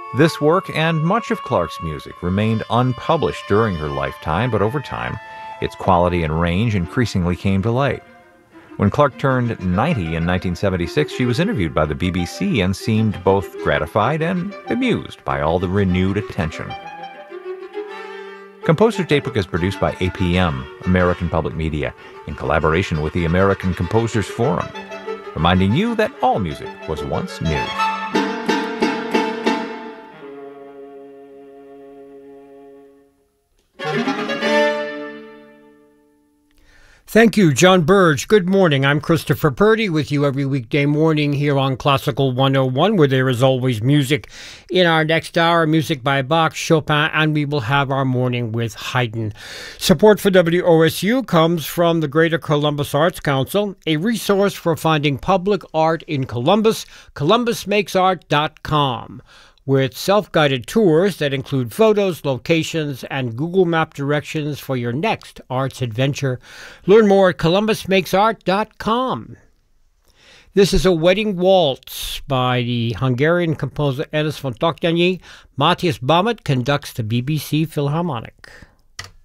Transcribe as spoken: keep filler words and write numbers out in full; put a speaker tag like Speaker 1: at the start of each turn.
Speaker 1: This work and much of Clark's music remained unpublished during her lifetime, but over time, its quality and range increasingly came to light. When Clark turned ninety in nineteen seventy-six, she was interviewed by the B B C and seemed both gratified and amused by all the renewed attention. Composer's Datebook is produced by A P M, American Public Media, in collaboration with the American Composers Forum, reminding you that all music was once new.
Speaker 2: Thank you, John Burge. Good morning. I'm Christopher Purdy with you every weekday morning here on Classical one oh one, where there is always music. In our next hour, music by Bach, Chopin, and we will have our morning with Haydn. Support for W O S U comes from the Greater Columbus Arts Council, a resource for finding public art in Columbus, columbus makes art dot com. With self-guided tours that include photos, locations, and Google Map directions for your next arts adventure. Learn more at columbus makes art dot com. This is a wedding waltz by the Hungarian composer Enes von Toktanyi. Matthias Bamert conducts the B B C Philharmonic.